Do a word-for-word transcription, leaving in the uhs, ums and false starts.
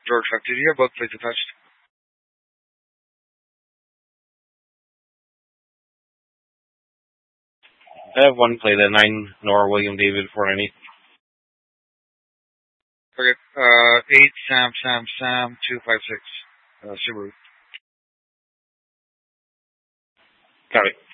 George Funk, did you have both plates attached? I have one plate at nine Nor William David four ninety. Okay. Uh, eight Sam Sam Sam two five six. Uh, Subaru. Got it.